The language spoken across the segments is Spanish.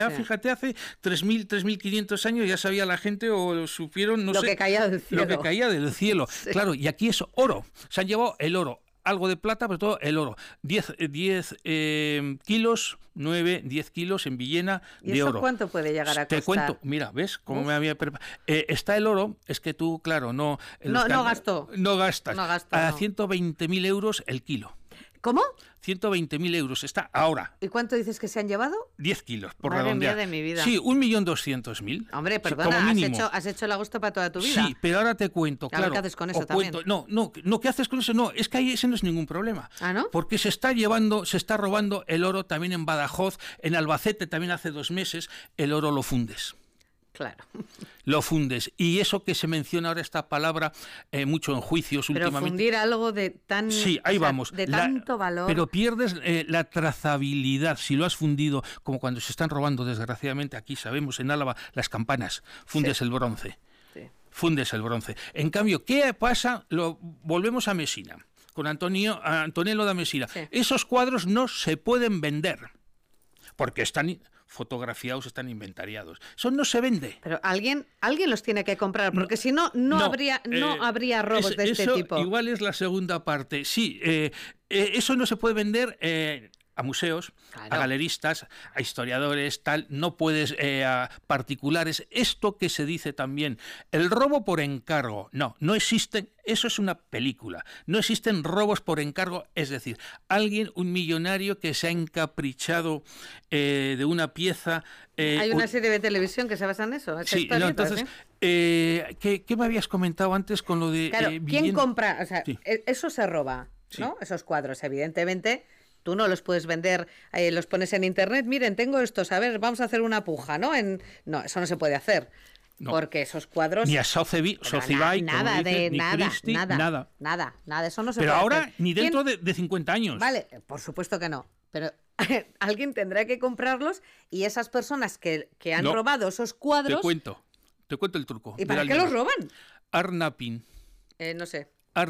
fíjate, hace 3.500 años ya sabía la gente o supieron, no sé... Lo que caía del cielo. Lo que caía del cielo. Sí. Claro, y aquí es oro. Se han llevado el oro. Algo de plata, pero todo el oro. 10 kilos, 10 kilos en Villena de oro. ¿Y eso cuánto puede llegar a costar? Te cuento, mira, ¿ves cómo me había preparado? Está el oro, es que tú, claro, no gastó. No gastas. No gastó, a no. 120.000 euros el kilo. ¿Cómo? 120.000 euros está ahora. ¿Y cuánto dices que se han llevado? 10 kilos, por Madre redondear. mía de mi vida. Sí, 1.200.000. Hombre, perdona, sí, has hecho el agosto para toda tu vida. Sí, pero ahora te cuento, claro. ¿Qué haces con eso también? No, ¿qué haces con eso? No, es que ahí ese no es ningún problema. ¿Ah, no? Porque se está robando el oro también en Badajoz, en Albacete también hace 2 meses, el oro lo fundes. Claro. Lo fundes. Y eso que se menciona ahora esta palabra mucho en juicios pero últimamente. Fundir algo de tan... Sí, ahí vamos. De tanto valor. Pero pierdes la trazabilidad si lo has fundido, como cuando se están robando, desgraciadamente, aquí sabemos, en Álava, las campanas. Fundes el bronce. Sí. Fundes el bronce. En cambio, ¿qué pasa? Volvemos a Mesina, con Antonello da Mesina. Sí. Esos cuadros no se pueden vender, porque están fotografiados, están inventariados. Eso no se vende. Pero alguien los tiene que comprar, porque si no, no habría robos de este tipo. Igual es la segunda parte. Sí, eso no se puede vender a museos, claro, a galeristas, a historiadores, tal, no puedes a particulares. Esto que se dice también, el robo por encargo, no existen, eso es una película, no existen robos por encargo, es decir, un millonario que se ha encaprichado de una pieza... Hay una serie de televisión que se basa en eso. Sí, entonces, ¿qué me habías comentado antes con lo de... Claro, ¿quién compra? O sea, sí, eso se roba, ¿no? Sí. Esos cuadros, evidentemente... Tú no los puedes vender, los pones en internet, miren, tengo estos, a ver, vamos a hacer una puja, ¿no? No, eso no se puede hacer. No. Porque esos cuadros... Ni a Socibay, nada, ni Christie, nada, eso no se pero puede ahora hacer. Ni dentro de 50 años. Vale, por supuesto que no, pero alguien tendrá que comprarlos y esas personas que han robado esos cuadros... Te cuento el truco. ¿Y para qué los roban? Arnapin. No sé.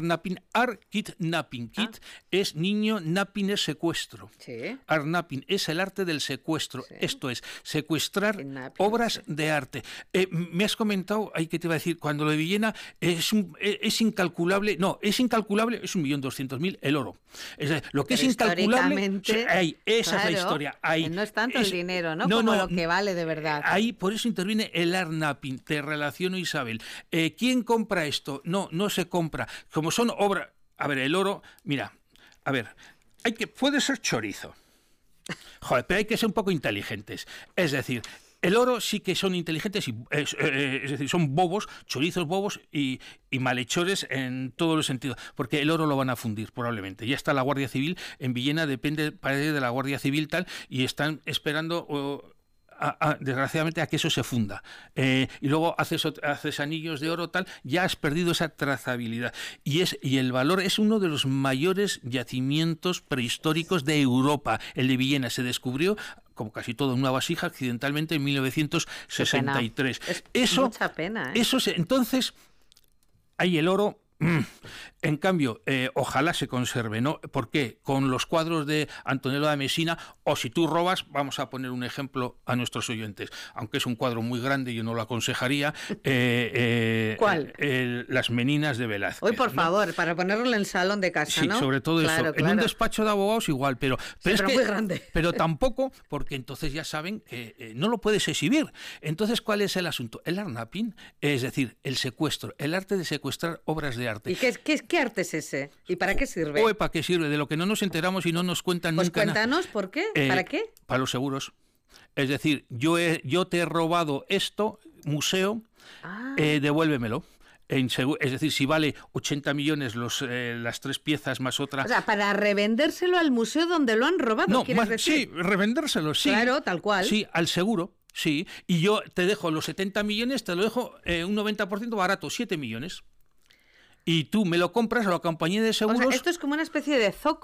Kidnapping. Kid es niño, napping es secuestro. Sí. Arnapin es el arte del secuestro. Sí. Esto es, secuestrar obras de arte. Me has comentado, que te iba a decir, cuando lo de Villena es incalculable, es 1.200.000 el oro. Es decir, lo que es incalculable, esa es la historia. No es tanto el dinero, ¿no? Como lo que vale de verdad. Ahí, por eso interviene el Arnapin. Te relaciono, Isabel. ¿Quién compra esto? No se compra. Como son obras... A ver, el oro... Mira, a ver, puede ser chorizo. Joder, pero hay que ser un poco inteligentes. Es decir, el oro sí que son inteligentes, es decir, son bobos, chorizos bobos y malhechores en todos los sentidos. Porque el oro lo van a fundir, probablemente. Ya está la Guardia Civil en Villena, parece de la Guardia Civil tal, y están esperando... desgraciadamente a que eso se funda y luego haces anillos de oro tal, ya has perdido esa trazabilidad y el valor es uno de los mayores yacimientos prehistóricos de Europa. El de Villena se descubrió, como casi todo, en una vasija accidentalmente en 1963. Mucha pena, ¿eh? Entonces hay el oro. En cambio, ojalá se conserve, ¿no? ¿Por qué? Con los cuadros de Antonello da Mesina, o si tú robas, vamos a poner un ejemplo a nuestros oyentes, aunque es un cuadro muy grande, yo no lo aconsejaría. ¿Cuál? Las Meninas de Velázquez. Hoy, por favor, para ponerlo en el salón de casa, ¿no? Sí, sobre todo eso. En un despacho de abogados igual, pero es que, muy grande. Pero tampoco, porque entonces ya saben que no lo puedes exhibir. Entonces, ¿cuál es el asunto? El Arnapin, es decir, el secuestro, el arte de secuestrar obras de arte. ¿Y qué arte es ese? ¿Y para qué sirve? ¿Para qué sirve? De lo que no nos enteramos y no nos cuentan pues nunca. Cuéntanos, ¿por qué? ¿Para qué? Para los seguros. Es decir, yo te he robado esto, museo, devuélvemelo. Es decir, si vale 80 millones las 3 piezas más otra... O sea, para revendérselo al museo donde lo han robado, ¿quieres decir? Sí, revendérselo, sí. Claro, tal cual. Sí, al seguro, sí. Y yo te dejo los 70 millones, te lo dejo un 90% barato, 7 millones. Y tú me lo compras a la compañía de seguros... O sea, esto es como una especie de zoco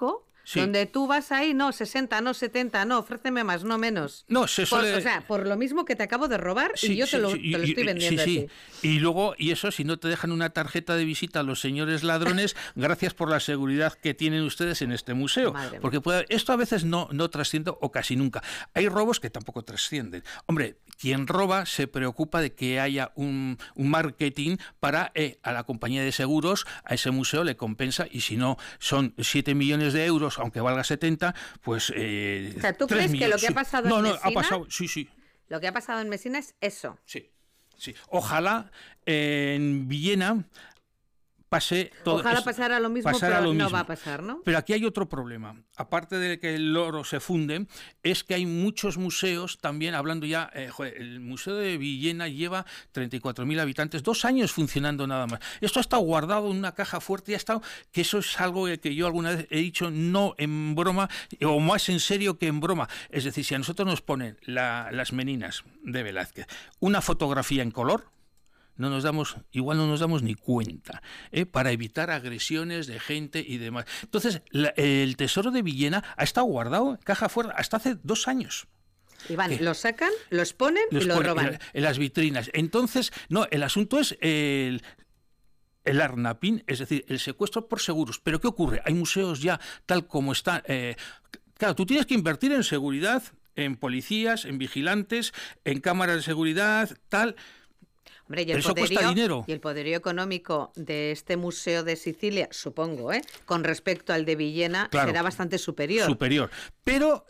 Donde tú vas ahí, no, 60, no, 70, no, ofréceme más, no menos. No, se suele... O sea, por lo mismo que te acabo de robar y yo te lo estoy vendiendo a ti. Y luego, y eso, si no te dejan una tarjeta de visita a los señores ladrones, gracias por la seguridad que tienen ustedes en este museo. Porque esto a veces no trasciende o casi nunca. Hay robos que tampoco trascienden. Hombre, quien roba se preocupa de que haya un marketing para a la compañía de seguros, a ese museo le compensa, y si no son 7 millones de euros, aunque valga 70, pues... o sea, ¿tú crees que lo que ha pasado en Mesina... ha pasado, sí. Lo que ha pasado en Mesina es eso. Sí. Ojalá en Villena pase todo. Ojalá pasara lo mismo, pero no va a pasar, ¿no? Pero aquí hay otro problema. Aparte de que el oro se funde, es que hay muchos museos también, hablando ya, el Museo de Villena lleva 34.000 habitantes, 2 años funcionando nada más. Esto ha estado guardado en una caja fuerte y ha estado, que eso es algo que yo alguna vez he dicho, no en broma, o más en serio que en broma. Es decir, si a nosotros nos ponen las Meninas de Velázquez, una fotografía en color, igual no nos damos ni cuenta, para evitar agresiones de gente y demás. Entonces, el Tesoro de Villena ha estado guardado en caja fuerte hasta hace 2 años. Y van, los sacan, los ponen y los roban. En las vitrinas. Entonces, no, el asunto es el arnapín, es decir, el secuestro por seguros. ¿Pero qué ocurre? Hay museos ya tal como están. Claro, tú tienes que invertir en seguridad, en policías, en vigilantes, en cámaras de seguridad, tal... Hombre, y eso cuesta dinero. Y el poderío económico de este museo de Sicilia, supongo, con respecto al de Villena, será bastante superior. Pero,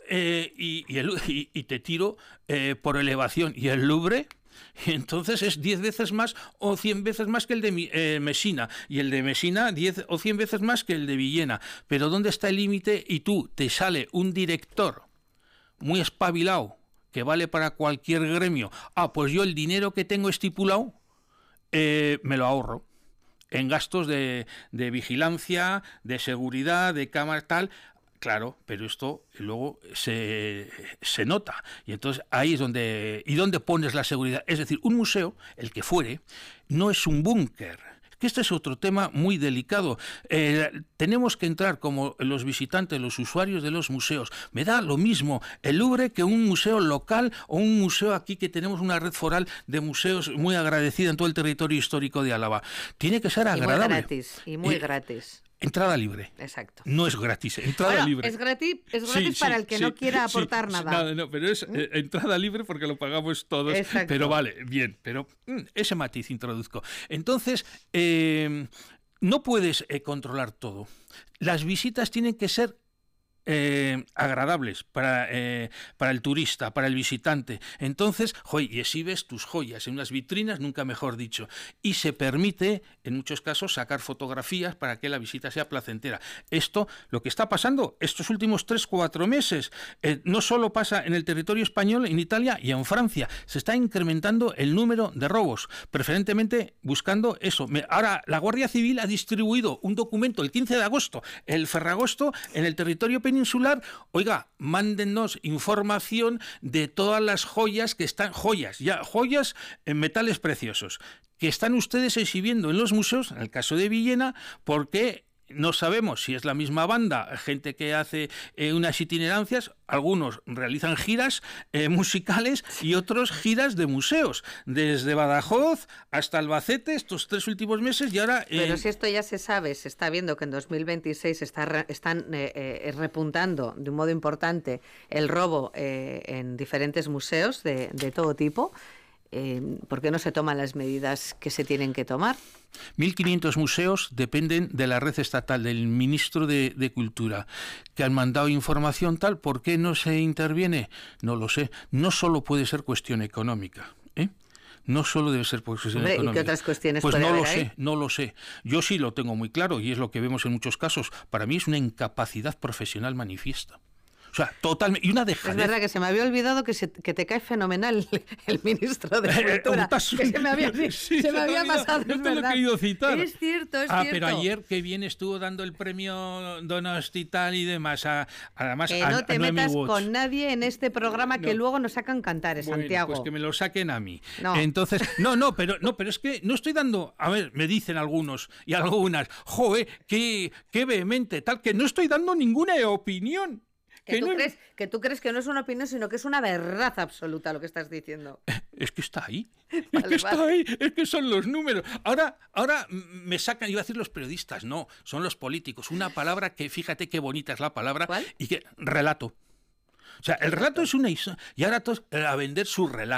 y te tiro por elevación, y el Louvre... Entonces es 10 veces más o 100 veces más que el de Mesina, y el de Mesina 10 o 100 veces más que el de Villena. Pero ¿dónde está el límite? Y tú, te sale un director muy espabilado, que vale para cualquier gremio. Pues yo el dinero que tengo estipulado me lo ahorro en gastos de vigilancia, de seguridad, de cámara, tal. Claro, pero esto luego se nota. Y entonces ahí es donde... ¿Y dónde pones la seguridad? Es decir, un museo, el que fuere, no es un búnker. Que este es otro tema muy delicado. Tenemos que entrar como los visitantes, los usuarios de los museos. Me da lo mismo el Louvre que un museo local o un museo aquí, que tenemos una red foral de museos muy agradecida en todo el territorio histórico de Álava. Tiene que ser agradable. Y muy gratis. Entrada libre. Exacto. No es gratis, entrada libre. Es gratis para el que no quiera aportar nada. No, pero es entrada libre porque lo pagamos todos. Exacto. Pero vale, bien, pero ese matiz introduzco. Entonces, no puedes controlar todo. Las visitas tienen que ser agradables para el turista, para el visitante. Entonces, y exhibes tus joyas en unas vitrinas, nunca mejor dicho, y se permite, en muchos casos, sacar fotografías para que la visita sea placentera. Esto, lo que está pasando estos últimos 3-4 meses, no solo pasa en el territorio español, en Italia y en Francia, se está incrementando el número de robos, preferentemente buscando eso. Ahora, la Guardia Civil ha distribuido un documento el 15 de agosto, el Ferragosto, en el territorio peninsular. Oiga, mándennos información de todas las joyas que están, joyas en metales preciosos, que están ustedes exhibiendo en los museos, en el caso de Villena, porque no sabemos si es la misma banda, gente que hace unas itinerancias, algunos realizan giras musicales y otros giras de museos, desde Badajoz hasta Albacete estos 3 últimos meses, y ahora... Pero si esto ya se sabe, se está viendo que en 2026 están repuntando de un modo importante el robo en diferentes museos de todo tipo. ¿Por qué no se toman las medidas que se tienen que tomar? 1.500 museos dependen de la red estatal, del ministro de Cultura, que han mandado información tal. ¿Por qué no se interviene? No lo sé. No solo puede ser cuestión económica, No solo debe ser cuestión económica. ¿Y qué otras cuestiones pues puede no haber lo ahí? sé, no lo sé. Yo sí lo tengo muy claro, y es lo que vemos en muchos casos. Para mí es una incapacidad profesional manifiesta. O sea, totalmente. Y una dejadez. Es verdad que se me había olvidado que te cae fenomenal el ministro de Cultura. Que se me había pasado. No te lo he querido citar. Es cierto, es cierto. Pero ayer que bien estuvo dando el premio Donosti tal y demás. Además, que no te metas con nadie en este programa que luego nos sacan cantares, Santiago. Pues que me lo saquen a mí. No. Entonces, pero es que no estoy dando. A ver, me dicen algunos y algunas, joder, qué vehemente, tal, que no estoy dando ninguna opinión. Que tú crees que no es una opinión, sino que es una verdad absoluta lo que estás diciendo. Es que está ahí. Vale, está ahí. Es que son los números. Ahora me sacan, iba a decir los periodistas, no, son los políticos. Una palabra que, fíjate qué bonita es la palabra. ¿Cuál? Y que relato. O sea, el relato es una historia. Y ahora todos a vender su relato.